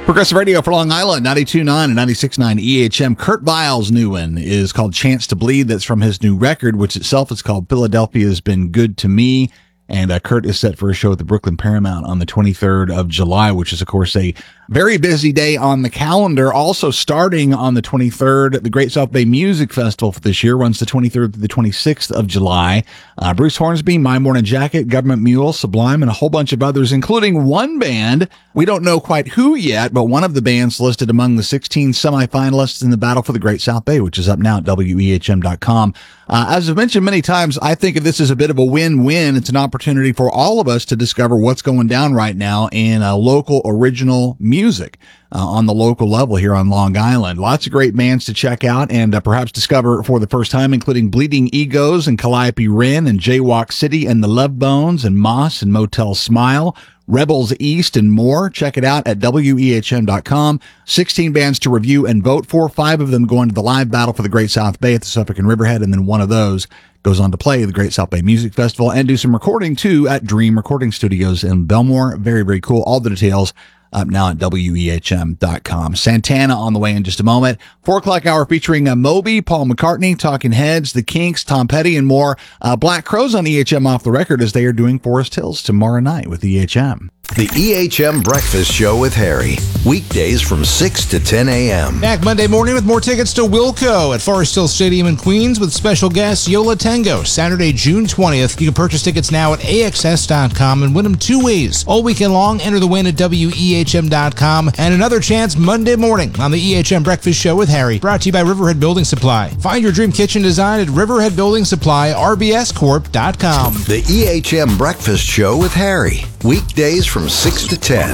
Progressive Radio for Long Island, 92.9 and 96.9 EHM. Kurt Vile's new one is called Chance to Bleed. That's from his new record, which itself is called Philadelphia's Been Good to Me. And Kurt is set for a show at the Brooklyn Paramount on the 23rd of July, which is, of course, a very busy day on the calendar. Also starting on the 23rd, the Great South Bay Music Festival for this year runs the 23rd to the 26th of July. Bruce Hornsby, My Morning Jacket, Government Mule, Sublime, and a whole bunch of others, including one band. We don't know quite who yet, but one of the bands listed among the 16 semifinalists in the Battle for the Great South Bay, which is up now at WEHM.com. As I've mentioned many times, I think of this as a bit of a win-win. It's an opportunity for all of us to discover what's going down right now in local original music on the local level here on Long Island. Lots of great bands to check out and perhaps discover for the first time, including Bleeding Egos and Calliope Wren and Jaywalk City and the Love Bones and Moss and Motel Smile, Rebels East, and more. Check it out at WEHM.com. 16 bands to review and vote for. 5 of them going to the live Battle for the Great South Bay at the Suffolk and Riverhead, and then one of those goes on to play the Great South Bay Music Festival and do some recording, too, at Dream Recording Studios in Belmore. Very, very cool. All the details up now at WEHM.com. Santana on the way in just a moment. 4 o'clock hour featuring Moby, Paul McCartney, Talking Heads, The Kinks, Tom Petty, and more. Black Crowes on EHM Off the Record as they are doing Forest Hills tomorrow night with EHM. The EHM Breakfast Show with Harry. Weekdays from 6 to 10 a.m. Back Monday morning with more tickets to Wilco at Forest Hill Stadium in Queens with special guest Yola Tango, Saturday, June 20th. You can purchase tickets now at AXS.com and win them 2 ways. All weekend long, enter the win at WEHM.com. And another chance Monday morning on the EHM Breakfast Show with Harry. Brought to you by Riverhead Building Supply. Find your dream kitchen design at Riverhead Building Supply, RBScorp.com. The EHM Breakfast Show with Harry. Weekdays from 6 to 10,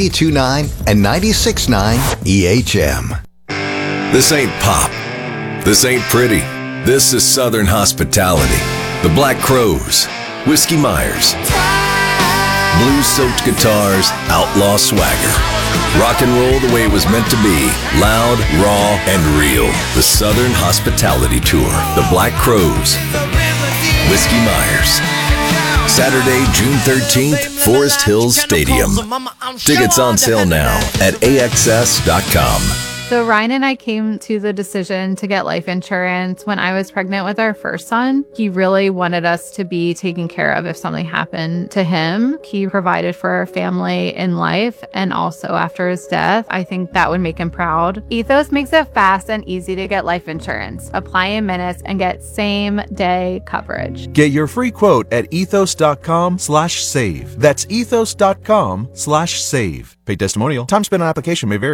92.9 and 96.9 EHM. This ain't pop. This ain't pretty. This is Southern hospitality. The Black Crowes, Whiskey Myers, blues-soaked guitars, outlaw swagger. Rock and roll the way it was meant to be. Loud, raw, and real. The Southern Hospitality Tour. The Black Crowes, Whiskey Myers. Saturday, June 13th, Forest Hills Stadium. Tickets on sale now at AXS.com. So Ryan and I came to the decision to get life insurance when I was pregnant with our first son. He really wanted us to be taken care of if something happened to him. He provided for our family in life and also after his death. I think that would make him proud. Ethos makes it fast and easy to get life insurance. Apply in minutes and get same-day coverage. Get your free quote at ethos.com/save. That's ethos.com/save. Paid testimonial. Time spent on application may vary.